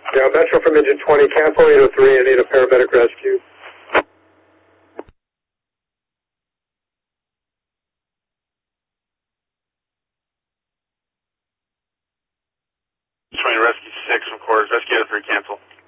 Yeah, Metro from engine 20, cancel 803, I need a paramedic rescue. Rescue 6, of course. Rescue 3, cancel.